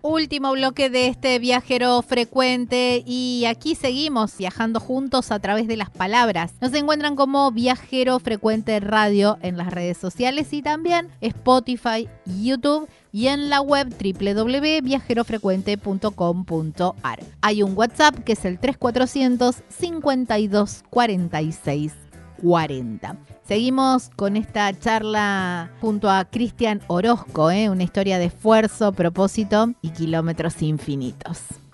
Último bloque de este Viajero Frecuente y aquí seguimos viajando juntos a través de las palabras. Nos encuentran como Viajero Frecuente Radio en las redes sociales y también Spotify, YouTube y en la web www.viajerofrecuente.com.ar. Hay un WhatsApp que es el 3400 52 46 40. Seguimos con esta charla junto a Cristian Orozco, una historia de esfuerzo, propósito y kilómetros infinitos.